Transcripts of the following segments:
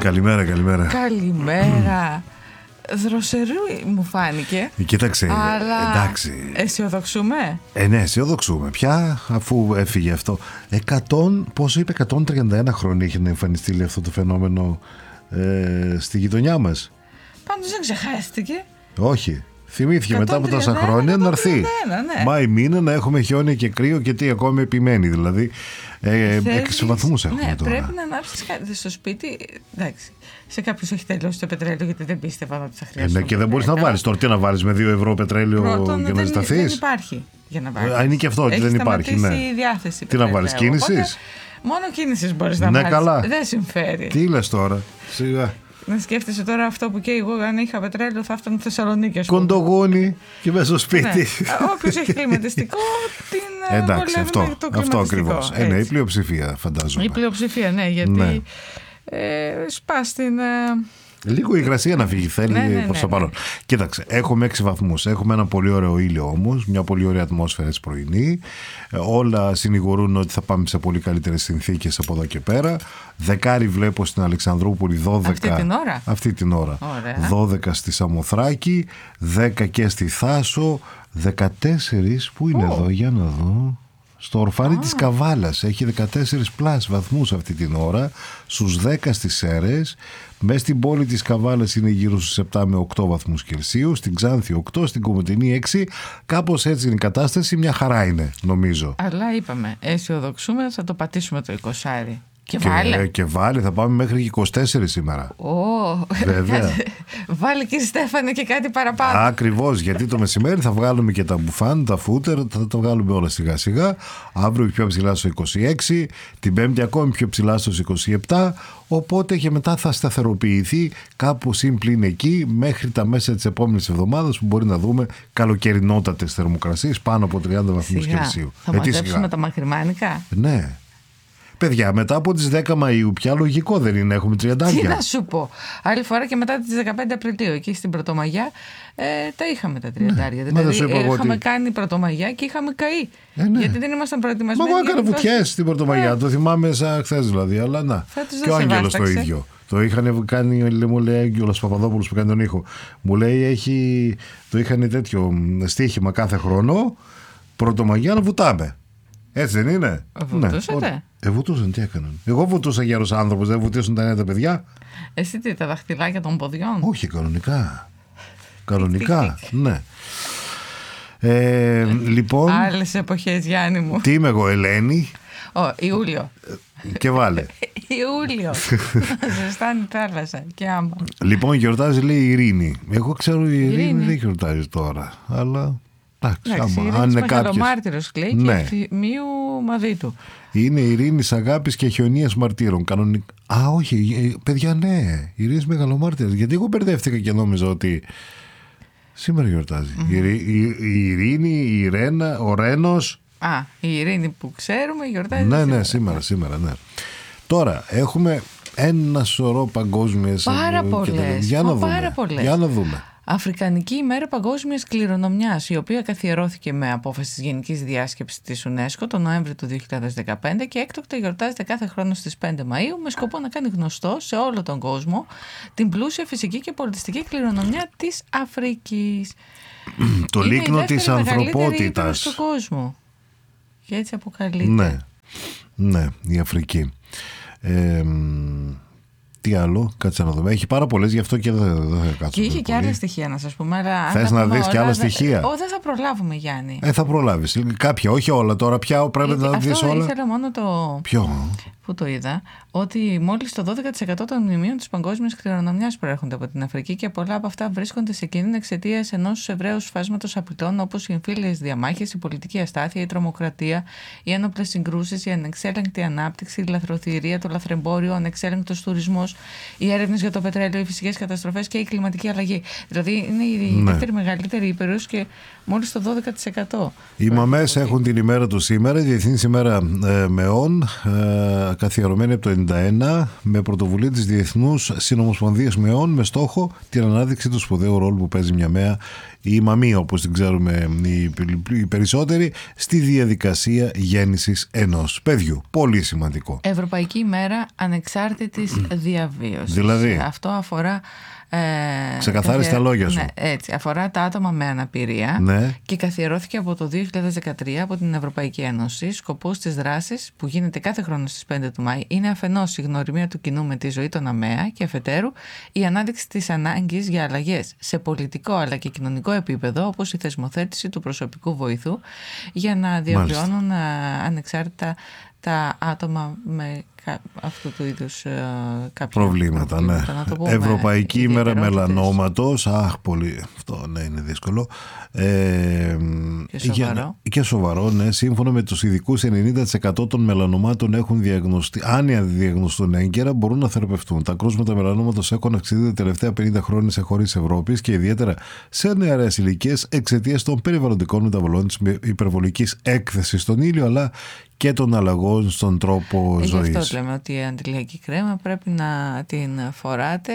Καλημέρα. Καλημέρα. Δροσερού μου φάνηκε. Κοίταξε, αλλά εντάξει. αισιοδοξούμε. Ναι, αισιοδοξούμε πια, αφού έφυγε αυτό. 131 χρόνια είχε να εμφανιστεί αυτό το φαινόμενο στη γειτονιά μας. Πάντως δεν ξεχάστηκε. Όχι. Θυμήθηκε μετά από τόσα χρόνια να έρθει. Ναι. Μάη μήνα να έχουμε χιόνια και κρύο και τι ακόμη επιμένει. Δηλαδή 6 βαθμούς έχουμε τώρα. Πρέπει να ανάψεις κάτι στο σπίτι. Εντάξει. Σε κάποιους έχει τελειώσει το πετρέλαιο γιατί δεν πίστευαν ότι θα χρειαστεί. Και δεν μπορείς να βάλεις. Τώρα τι να βάλεις με 2 ευρώ πετρέλαιο και να ζηταθείς. Δεν υπάρχει για να βάλεις. Είναι και αυτό ότι δεν υπάρχει. Ναι. Η διάθεση. Τι να βάλεις, κίνησης. Μόνο κίνησης μπορείς να βάλεις. Καλά. Δεν συμφέρει. Τι λες τώρα. Σιγά. Να σκέφτεσαι τώρα αυτό που καίει εγώ, αν είχα πετρέλαιο θα έφτανε στη Θεσσαλονίκη. Κοντογούνι και μέσα στο σπίτι. Ναι. Όποιος έχει κλιματιστικό, την εντάξει, αυτό ακριβώς. Ναι, η πλειοψηφία φαντάζομαι. Η πλειοψηφία, ναι, γιατί σπάς την... Λίγο η υγρασία να φύγει, θέλει προς το παρόν. Κοίταξε, έχουμε 6 βαθμούς. Έχουμε ένα πολύ ωραίο ήλιο όμως, μια πολύ ωραία ατμόσφαιρα πρωινή. Όλα συνηγορούν ότι θα πάμε σε πολύ καλύτερες συνθήκες από εδώ και πέρα. Δεκάρι βλέπω στην Αλεξανδρούπολη, 12. Αυτή την ώρα. Ωραία. 12 στη Σαμοθράκη, 10 και στη Θάσο, 14 που είναι εδώ, για να δω. Στο ορφάνι της Καβάλας έχει 14 πλάς βαθμούς αυτή την ώρα, στους 10 στις Σέρρες. Μες στην πόλη της Καβάλας είναι γύρω στους 7 με 8 βαθμούς Κελσίου, στην Ξάνθη 8, στην Κομοτηνή 6. Κάπως έτσι είναι η κατάσταση, μια χαρά είναι νομίζω. Αλλά είπαμε, αισιοδοξούμε, θα το πατήσουμε το 20. Και βάλε, θα πάμε μέχρι και 24 σήμερα. Βέβαια. Βάλε και Στέφανε και κάτι παραπάνω. Ακριβώς, γιατί το μεσημέρι θα βγάλουμε και τα μπουφάν, τα φούτερ, θα τα βγάλουμε όλα σιγά σιγά. Αύριο πιο ψηλά στο 26, την Πέμπτη ακόμη πιο ψηλά στο 27. Οπότε και μετά θα σταθεροποιηθεί κάπου συμπλήν εκεί μέχρι τα μέσα της επόμενης εβδομάδας που μπορεί να δούμε καλοκαιρινότατες θερμοκρασίες πάνω από 30 βαθμούς Κελσίου. Θα μαζέψουμε τα μακριμάνικα. Ναι. Παιδιά, μετά από τις 10 Μαΐου πια λογικό δεν είναι, έχουμε 30. Τι να σου πω. Άλλη φορά και μετά τις 15 Απριλίου, εκεί στην Πρωτομαγιά, τα είχαμε τα 30. Δηλαδή είχαμε κάνει Πρωτομαγιά και είχαμε καεί. Γιατί δεν ήμασταν προετοιμασμένοι. Μα εγώ έκανα βουτιές στην Πρωτομαγιά, το θυμάμαι σαν χθες δηλαδή. Αλλά να. Και ο Άγγελος το ίδιο. Το είχαν κάνει, μου λέει Άγγελος Παπαδόπουλος που κάνει τον ήχο. Μου λέει το είχαν τέτοιο στοίχημα κάθε χρόνο, Πρωτομαγιά να βουτάμε. Έτσι δεν είναι? Βουτούσατε? Βουτούσαν, τι έκαναν? Εγώ βουτούσα γέρος άνθρωπος, δεν βουτήσουν τα νέα τα παιδιά. Εσύ τι, τα δαχτυλάκια των ποδιών? Όχι, κανονικά, ναι. Λοιπόν. Άλλες εποχές, Γιάννη μου. Τι είμαι εγώ, Ελένη? Ιούλιο. Και βάλε. Ιούλιο. Ζεστάνει η θάλασσα και άμα. Λοιπόν, γιορτάζει λέει η Ειρήνη. Εγώ ξέρω η Ειρήνη δεν γιορτάζει τώρα, αλλά... Εντάξει, αν είναι Μεγαλομάρτυρος κλαίει και ευθυμίου Μαδίτου. Είναι Ειρήνης αγάπης και χιονίας μαρτύρων. Κανονικά. Όχι, παιδιά, ναι. Ειρήνης Μεγαλομάρτυρας. Γιατί εγώ μπερδεύτηκα και νόμιζα ότι σήμερα γιορτάζει. Η Ειρήνη, η Ρένα, ο Ρένος. Η Ειρήνη που ξέρουμε γιορτάζει. Ναι, σήμερα, ναι. Τώρα έχουμε ένα σωρό παγκόσμιες. Πάρα πολλές. Για να δούμε. Αφρικανική ημέρα παγκόσμιας κληρονομιάς, η οποία καθιερώθηκε με απόφαση της Γενικής Διάσκεψης της UNESCO τον Νοέμβριο του 2015 και έκτοτε γιορτάζεται κάθε χρόνο στις 5 Μαΐου με σκοπό να κάνει γνωστό σε όλο τον κόσμο την πλούσια φυσική και πολιτιστική κληρονομιά της Αφρικής. Το λίκνο της ανθρωπότητας στον κόσμο. Και έτσι αποκαλείται. Ναι, η Αφρική. Τι άλλο, κάτσε να δούμε. Έχει πάρα πολλές, γι' αυτό και δεν θα κάτσουμε. Και είχε και άλλα στοιχεία να σας πούμε. Θες να δεις και άλλα στοιχεία? Δεν θα προλάβουμε, Γιάννη. Θα προλάβεις. Κάποια, όχι όλα τώρα. Πια πρέπει να δεις όλα. Ήθελα μόνο το. Ποιο? Που το είδα, ότι μόλις το 12% των μνημείων της παγκόσμιας κληρονομιάς προέρχονται από την Αφρική και πολλά από αυτά βρίσκονται σε κίνδυνο εξαιτίας ενός ευρέου φάσματος απειλών όπως οι εμφύλιες διαμάχες, η πολιτική αστάθεια, η τρομοκρατία, οι ένοπλες συγκρούσεις, η ανεξέλεγκτη ανάπτυξη, η λαθροθυρία, το λαθρεμπόριο, ο ανεξέλεγκτος τουρισμός, οι έρευνες για το πετρέλαιο, οι φυσικές καταστροφές και η κλιματική αλλαγή. Δηλαδή είναι η δεύτερη μεγαλύτερη ήπειρος και μόλις το 12%. Οι μαμές έχουν την ημέρα του σήμερα, η Διεθνής ημέρα μεών, καθιερωμένη από το 1991 με πρωτοβουλία της Διεθνούς Συνομοσπονδίας Μεών με στόχο την ανάδειξη του σπουδαίου ρόλου που παίζει μια μέρα η μαμί όπως την ξέρουμε οι περισσότεροι, στη διαδικασία γέννησης ενός παιδιού. Πολύ σημαντικό. Ευρωπαϊκή ημέρα ανεξάρτητης διαβίωσης. Δηλαδή, αυτό αφορά... ξεκαθάρισε τα λόγια σου. Ναι, έτσι, αφορά τα άτομα με αναπηρία, ναι. Και καθιερώθηκε από το 2013 από την Ευρωπαϊκή Ένωση. Σκοπός της δράσης, που γίνεται κάθε χρόνο στις 5 του Μάη, είναι αφενός η γνωριμία του κοινού με τη ζωή των ΑΜΕΑ και αφετέρου η ανάδειξη της ανάγκης για αλλαγές σε πολιτικό αλλά και κοινωνικό επίπεδο, όπως η θεσμοθέτηση του προσωπικού βοηθού για να διαβιώνουν ανεξάρτητα τα άτομα με αυτού του είδους κάποια προβλήματα. Ναι. Ευρωπαϊκή ημέρα μελανόματος. Αχ, πολύ. Αυτό ναι, είναι δύσκολο. Και σοβαρό, ναι. Σύμφωνα με τους ειδικούς, 90% των μελανομάτων έχουν διαγνωστεί. Αν διαγνωστούν έγκαιρα, μπορούν να θεραπευτούν. Τα κρούσματα μελανόματος έχουν αυξηθεί τα τελευταία 50 χρόνια σε χώρες Ευρώπης και ιδιαίτερα σε νεαρές ηλικίες εξαιτίας των περιβαλλοντικών μεταβολών, της υπερβολικής έκθεσης στον ήλιο, αλλά και των αλλαγών στον τρόπο ζωής. Γι' αυτό λέμε ότι η αντιλιακή κρέμα πρέπει να την φοράτε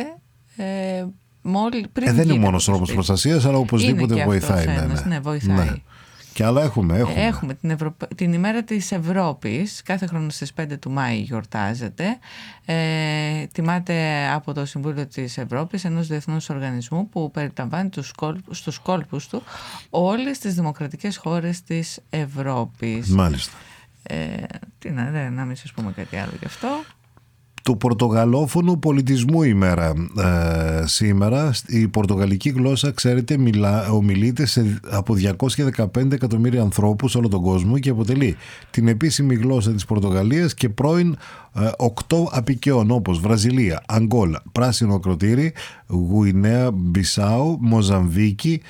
πριν δεν είναι μόνος τρόπος προστασίας, αλλά οπωσδήποτε βοηθάει. Ναι, βοηθάει. Ναι. Και άλλα έχουμε. Την ημέρα της Ευρώπης, κάθε χρόνο στις 5 του Μάη γιορτάζεται. Τιμάται από το Συμβούλιο της Ευρώπης, ενός διεθνούς οργανισμού που περιλαμβάνει στους κόλπους του όλες τις δημοκρατικές χώρες της Ευρώπης. Μάλιστα. Να μην σας πούμε κάτι άλλο γι' αυτό. Του πορτογαλόφωνου πολιτισμού ημέρα σήμερα. Η πορτογαλική γλώσσα, ξέρετε, ομιλείται από 215 εκατομμύρια ανθρώπους σε όλο τον κόσμο και αποτελεί την επίσημη γλώσσα της Πορτογαλίας και πρώην 8 απικιών όπως Βραζιλία, Αγγόλα, Πράσινο Ακροτήρι, Γουινέα Μπισάου, Μοζαμβίκη,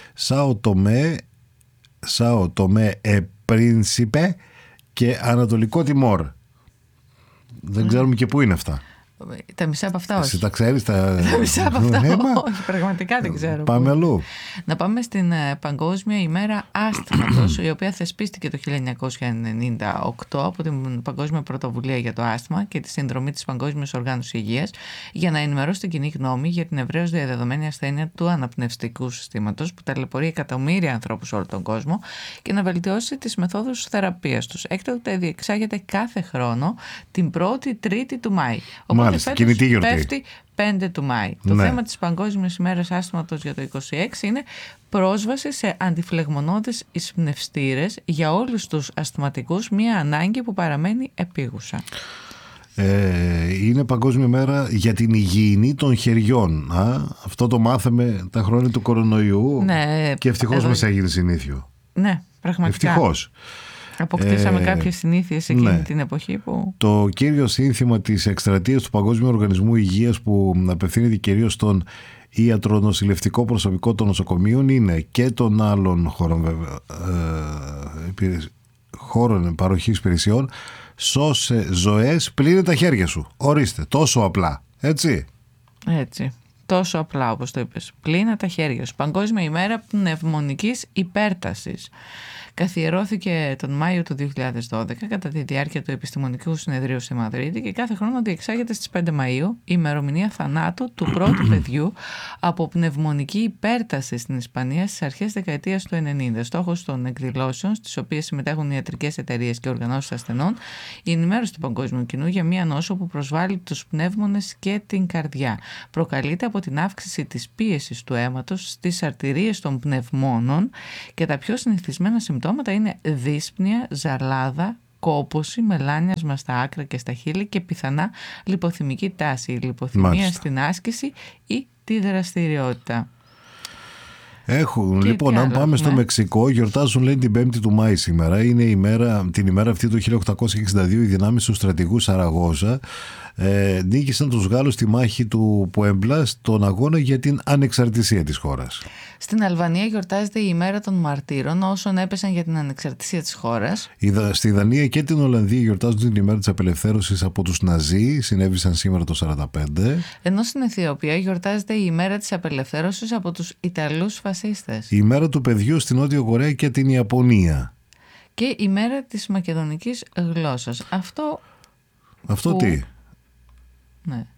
Σάο Τομέ Πρίνσιπε και Ανατολικό Τιμόρ. Δεν ξέρουμε και πού είναι αυτά. Τα μισά από αυτά όχι. Εσύ τα ξέρεις τα μισά από αυτά όχι, πραγματικά δεν ξέρω. Πάμε αλλού. Να πάμε στην Παγκόσμια ημέρα άσθματος, η οποία θεσπίστηκε το 1998 από την Παγκόσμια Πρωτοβουλία για το Άσθμα και τη συνδρομή της Παγκόσμιας Οργάνωσης Υγείας για να ενημερώσει την κοινή γνώμη για την ευρέως διαδεδομένη ασθένεια του αναπνευστικού συστήματος που ταλαιπωρεί εκατομμύρια ανθρώπους σε όλο τον κόσμο και να βελτιώσει τις μεθόδους θεραπείας τους. Έκτοτε διεξάγεται κάθε χρόνο την 1η Τρίτη του Μάη. Μάλιστα, κινητή γιορτή. Πέφτει 5 του Μάη. Το θέμα της Παγκόσμιας ημέρας άσθματος για το 26 είναι πρόσβαση σε αντιφλεγμονώδεις εισπνευστήρες για όλους τους ασθματικούς, μια ανάγκη που παραμένει επίγουσα. Είναι Παγκόσμια μέρα για την υγιεινή των χεριών. Αυτό το μάθαμε τα χρόνια του κορονοϊού και ευτυχώς μας έγινε συνήθιο. Ναι, πραγματικά. Ευτυχώς. Αποκτήσαμε κάποιες συνήθειες εκείνη την εποχή που... Το κύριο σύνθημα της εκστρατείας του Παγκόσμιου Οργανισμού Υγείας, που απευθύνεται κυρίως στον ιατρονοσηλευτικό προσωπικό των νοσοκομείων είναι και των άλλων χώρων παροχής υπηρεσιών, σώσε ζωές, πλύνε τα χέρια σου. Ορίστε, τόσο απλά, έτσι. Τόσο απλά όπως το είπες. Πλύνε τα χέρια σου. Παγκόσμια ημέρα πνευμονικής υπέρτασης. Καθιερώθηκε τον Μάιο του 2012 κατά τη διάρκεια του Επιστημονικού Συνεδρίου στη Μαδρίτη και κάθε χρόνο διεξάγεται στις 5 Μαΐου η ημερομηνία θανάτου του πρώτου παιδιού από πνευμονική υπέρταση στην Ισπανία στις αρχές δεκαετίας του 90. Στόχος των εκδηλώσεων, στις οποίες συμμετέχουν ιατρικές εταιρείες και οργανώσεις ασθενών, η ενημέρωση του παγκόσμιου κοινού για μία νόσο που προσβάλλει τους πνεύμονες και την καρδιά. Προκαλείται από την αύξηση της πίεσης του αίματος στις αρτηρίες των πνευμόνων και τα πιο συνηθισμένα συμπτώματα είναι δύσπνοια, ζαλάδα, κόπωση, μελάνιασμα στα άκρα και στα χείλη και πιθανά λιποθυμική τάση, λιποθυμία στην άσκηση ή τη δραστηριότητα. Έχουν. Λοιπόν, αν πάμε στο Μεξικό, γιορτάζουν, λέει, την 5η του Μάη σήμερα. Είναι την ημέρα αυτή του 1862 οι δυνάμεις του στρατηγού Σαραγώσα νίκησαν τους Γάλλους στη μάχη του Πουέμπλα στον αγώνα για την ανεξαρτησία της χώρας. Στην Αλβανία γιορτάζεται η ημέρα των μαρτύρων όσων έπεσαν για την ανεξαρτησία της χώρας. Στη Δανία και την Ολλανδία γιορτάζουν την ημέρα της απελευθέρωσης από τους Ναζί, συνέβησαν σήμερα το 1945. Ενώ στην Αιθιοπία γιορτάζεται η ημέρα της απελευθέρωσης από τους Ιταλούς φασίστες. Η ημέρα του παιδιού στην Νότια Κορέα και την Ιαπωνία. Και η ημέρα της μακεδονικής γλώσσας. Αυτό τι? Ναι.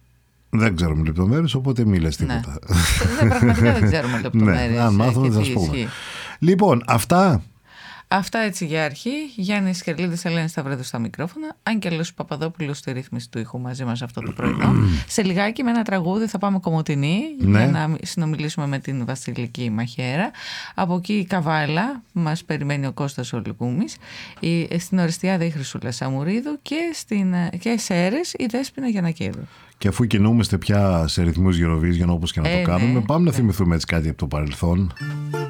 Δεν ξέρουμε λεπτομέρειες, οπότε μη λες τίποτα. Ναι. Πραγματικά δεν ξέρουμε λεπτομέρειες. Ναι, αν μάθουμε θα σας πούμε. Λοιπόν, Αυτά έτσι για αρχή. Γιάννη Σκερλίδης, Ελένη Σταυρέδου στα μικρόφωνα. Άγγελος Παπαδόπουλος στη ρύθμιση του ήχου μαζί μας αυτό το πρωινό. Σε λιγάκι με ένα τραγούδι θα πάμε Κομοτηνή για να συνομιλήσουμε με την Βασιλική Μαχαίρα. Από εκεί η Καβάλα μας περιμένει ο Κώστας ο Λουκούμης. Στην Οριστιάδα η Χρυσούλα Σαμουρίδου και σε Έρες η Δέσποινα Γιαννακίδου. Και αφού κινούμαστε πια σε ρυθμούς Eurovision όπως και να το κάνουμε, πάμε να θυμηθούμε έτσι κάτι από το παρελθόν.